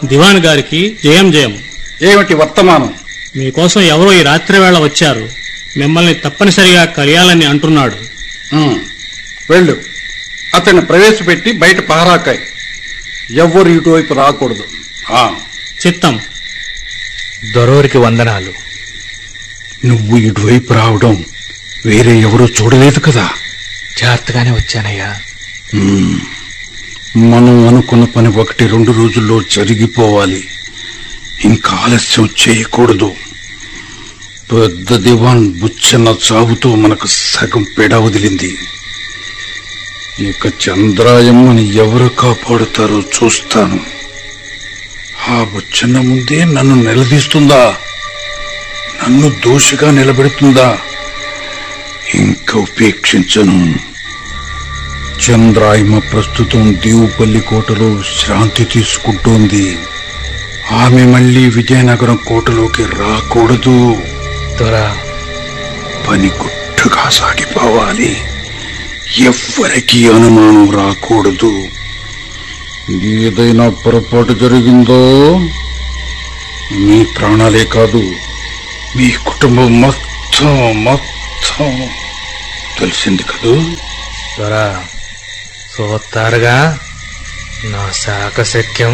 దివాన్ గారికి జయం జయం. ఏమిటి వర్తమానం? మీకోసం ఎవరో ఈ రాత్రి వేళ వచ్చారు. మిమ్మల్ని తప్పనిసరిగా కలియాలని అంటున్నాడు. వెళ్ళు, అతన్ని ప్రవేశపెట్టి బయట పహరాకాయ్. ఎవ్వరు ఇటువైపు రాకూడదు. చిత్తం. దొరవరికి వందనాలు. నువ్వు ఇటువైపు రావడం వేరే ఎవరూ చూడలేదు కదా? జాగ్రత్తగానే వచ్చానయ్యా. మనం అనుకున్న పని 1-2 రోజుల్లో జరిగిపోవాలి. ఇంకా ఆలస్యం చేయకూడదు. పెద్ద దివాన్ బుచ్చన్న చావుతో మనకు సగం పెడ వదిలింది. ఇక చంద్రాయమ్మని ఎవరు కాపాడుతారో చూస్తాను. ఆ బుచ్చన్న ముందే నన్ను నిలదీస్తుందా? నన్ను దోషిగా నిలబెడుతుందా? ఇంకా ఉపేక్షించను. చంద్రాయమ్మ ప్రస్తుతం దేవుపల్లి కోటలో శాంతి తీసుకుంటోంది. ఆమె మళ్లీ విజయనగరం కోటలోకి రాకూడదు. దొరా, పని గుట్టుగా సాగిపోవాలి. ఎవ్వరికీ అనుమానం రాకూడదు. ఏదైనా పొరపాటు జరిగిందో మీ ప్రాణాలే కాదు, మీ కుటుంబం మొత్తం తెలిసింది కదూ? దొరా, చూస్తారుగా నా శాఖశక్యం.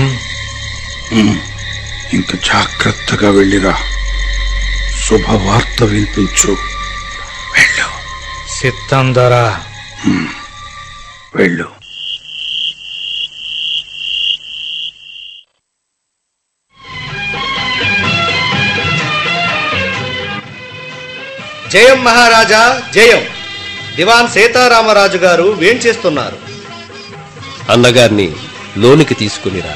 ఇంక జాగ్రత్తగా వెళ్ళిరా. శుభవార్త వినిపించు. వెళ్ళు. చిత్తం దొరా. వెళ్ళు. జయం మహారాజా జయం. దివాన్ సీతారామరాజు గారు వేంచేస్తున్నారు. అన్నగారిని లోనికి తీసుకునిరా.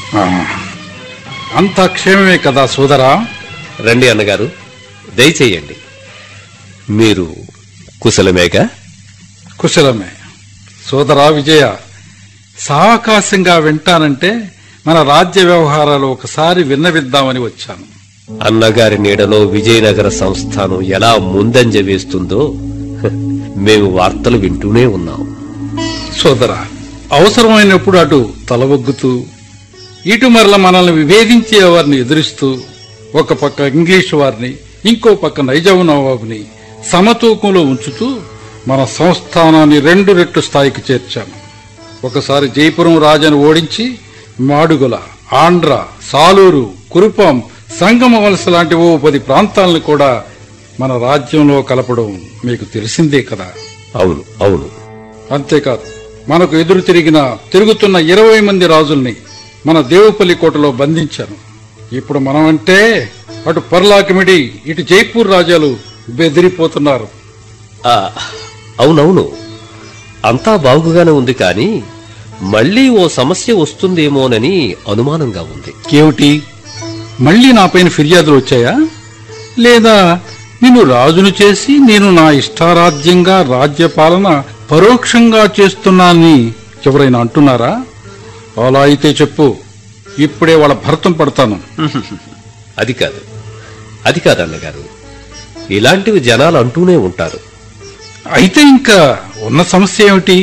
అంతా క్షేమమే కదా సోదరా? రండి అన్నగారు, దయచేయండి. మీరు కుశలమేగా? కుశలమే సోదరా. విజయ, సావకాశంగా వింటానంటే మన రాజ్య వ్యవహారాలు ఒకసారి విన్నవిద్దామని వచ్చాను. అన్నగారి నీడలో విజయనగర సంస్థానం ఎలా ముందంజ వేస్తుందో మేము వార్తలు వింటూనే ఉన్నాం. సోదరా, అవసరమైనప్పుడు అటు తలవొగ్గుతూ ఇటు మరల మనల్ని విభేదించే వారిని ఎదురిస్తూ, ఒక పక్క ఇంగ్లీషు వారిని, ఇంకో పక్క నైజాం నవాబుని సమతూకంలో ఉంచుతూ మన సంస్థానాన్ని 2 రెట్లు స్థాయికి చేర్చాము. ఒకసారి జైపురం రాజాను ఓడించి మాడుగుల, ఆంధ్ర, సాలూరు, కురుపాం, సంగమ వలస లాంటి 10 ప్రాంతాలను కూడా మన రాజ్యంలో కలపడం మీకు తెలిసిందే కదా? అవును అవును. అంతేకాదు, మనకు ఎదురు తిరుగుతున్న 20 మంది రాజుల్ని మన దేవుపల్లి కోటలో బంధించాను. ఇప్పుడు మనం అంటే అటు పర్లాకిమిడి, ఇటు జైపూర్ రాజాలు బెదిరిపోతున్నారు. అవునవును, అంతా బాగుగానే ఉంది. కానీ మళ్లీ ఓ సమస్య వస్తుందేమోనని అనుమానంగా ఉంది. ఏమిటి? మళ్లీ నాపైన ఫిర్యాదులు వచ్చాయా? లేదా నిన్ను రాజును చేసి నేను నా ఇష్టారాజ్యంగా రాజ్యపాలన పరోక్షంగా చేస్తున్నానని ఎవరైనా అంటున్నారా? అలా అయితే చెప్పు, ఇప్పుడే వాళ్ళ భర్తం పడతాను. అది కాదు అన్నగారు, ఇలాంటివి జనాలు అంటూనే ఉంటారు. అయితే ఇంకా ఉన్న సమస్య ఏమిటి?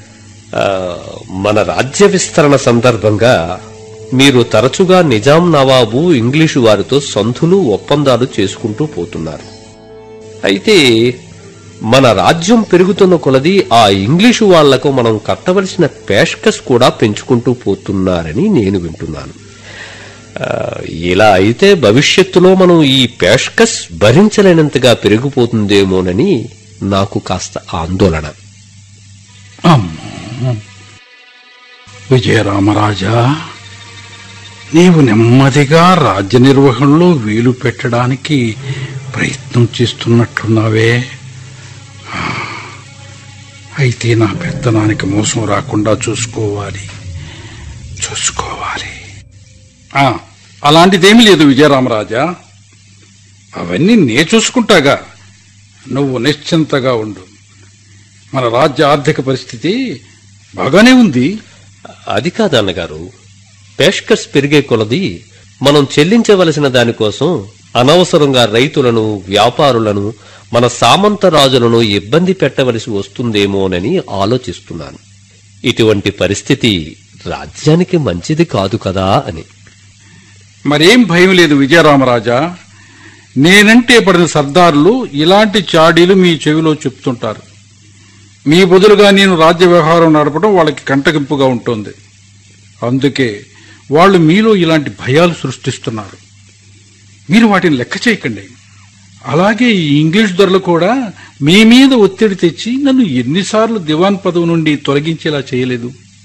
మన రాజ్య విస్తరణ సందర్భంగా మీరు తరచుగా నిజాం నవాబు ఇంగ్లీషు వారితో సంధులు, ఒప్పందాలు చేసుకుంటూ పోతున్నారు. అయితే మన రాజ్యం పెరుగుతున్న కొలది ఆ ఇంగ్లీషు వాళ్లకు మనం కట్టవలసిన పేష్కస్ కూడా పెంచుకుంటూ పోతున్నారని నేను వింటున్నాను. ఇలా అయితే భవిష్యత్తులో మనం ఈ పేష్కస్ భరించలేనంతగా పెరిగిపోతుందేమోనని నాకు కాస్త ఆందోళన. విజయరామరాజా, నీవు నెమ్మదిగా రాజ్య నిర్వహణలో వీలు పెట్టడానికి ప్రయత్నం చేస్తున్నట్లున్నావే. అయితే నా పెత్తనానికి మోసం రాకుండా చూసుకోవాలి. అలాంటిదేమీ లేదు విజయరామరాజా. అవన్నీ నే చూసుకుంటాగా. నువ్వు నిశ్చింతగా ఉండు. మన రాజ్య ఆర్థిక పరిస్థితి బాగానే ఉంది. అది కాదు అన్నగారు, పేష్కస్ పెరిగే కొలది మనం చెల్లించవలసిన దానికోసం అనవసరంగా రైతులను, వ్యాపారులను, మన సామంత రాజులను ఇబ్బంది పెట్టవలసి వస్తుందేమోనని ఆలోచిస్తున్నాను. ఇటువంటి పరిస్థితి రాజ్యానికి మంచిది కాదు కదా అని. మరేం భయం లేదు విజయరామరాజా. నేనంటే పడిన సర్దారులు ఇలాంటి చాడీలు మీ చెవిలో చెప్తుంటారు. మీ బదులుగా నేను రాజ్య వ్యవహారం నడపడం వాళ్ళకి కంటగింపుగా ఉంటుంది. అందుకే వాళ్ళు మీలో ఇలాంటి భయాలు సృష్టిస్తున్నారు. మీరు వాటిని లెక్క చేయకండి. అలాగే ఈ ఇంగ్లీష్ దొరలు కూడా మీ మీద ఒత్తిడి తెచ్చి నన్ను ఎన్నిసార్లు దివాన్ పదవి నుండి తొలగించేలా చేయలేదు.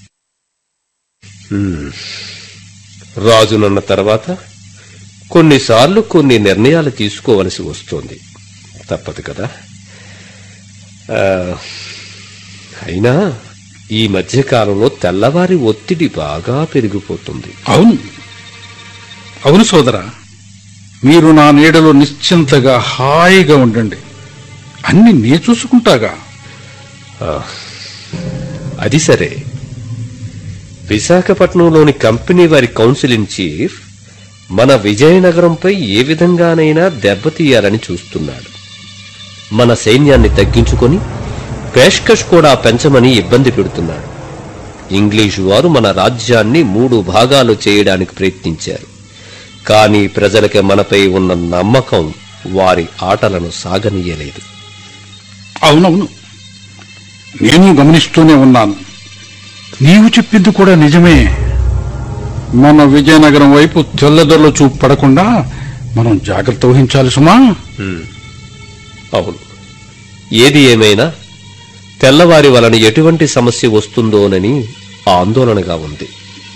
రాజునన్న తర్వాత కొన్నిసార్లు కొన్ని నిర్ణయాలు తీసుకోవలసి వస్తుంది. తప్పదు కదా. అయినా ఈ మధ్యకాలంలో తెల్లవారి ఒత్తిడి బాగా పెరిగిపోతుంది. అవును సోదరా, మీరు నా నీడలో నిశ్చింతగా హాయిగా ఉండండి. అన్ని నే చూసుకుంటాగా. అది సరే, విశాఖపట్నంలోని కంపెనీ వారి కౌన్సిల్ ఇన్ చీఫ్ మన విజయనగరంపై ఏ విధంగానైనా దెబ్బతీయాలని చూస్తున్నాడు. మన సైన్యాన్ని తగ్గించుకొని పేష్కష్ కూడా పెంచమని ఇబ్బంది పెడుతున్నాడు. ఇంగ్లీషు వారు మన రాజ్యాన్ని 3 భాగాలు చేయడానికి ప్రయత్నించారు. కానీ ప్రజలకి మనపై ఉన్న నమ్మకం వారి ఆటలను సాగనీయలేదు. అవునవును, నేను గమనిస్తూనే ఉన్నాను. నీవు చెప్పింది కూడా నిజమే. మన విజయనగరం వైపు తెల్లదొరల చూపు పడకుండా మనం జాగ్రత్త వహించాలి సుమా. అవును, ఏది ఏమైనా తెల్లవారి వలన ఎటువంటి సమస్య వస్తుందోనని ఆందోళనగా ఉంది.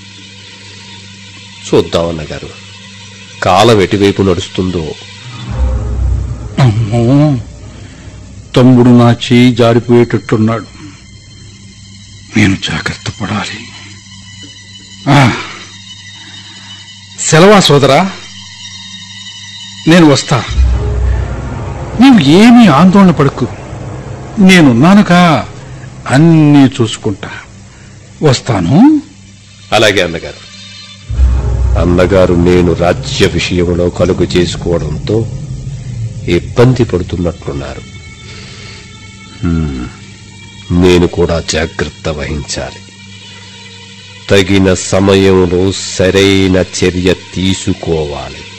చూద్దామన్నగారు, కాలం ఎటువైపు నడుస్తుందో. అమ్మో, తమ్ముడు నా చేయి జారిపోయేటట్టున్నాడు. నేను జాగ్రత్త పడాలి. సెలవా సోదరా, నేను వస్తా. నీవు ఏమీ ఆందోళన పడకు. నేనున్నానుగా, అన్నీ చూసుకుంటా. వస్తాను. అలాగే అన్నగారు. అన్నగారు నేను రాజ్య విషయంలో కలుగు చేసుకోవడంతో ఇబ్బంది పడుతున్నట్లున్నారు. నేను కూడా జాగ్రత్త వహించాలి. తగిన సమయంలో సరైన చర్య తీసుకోవాలి.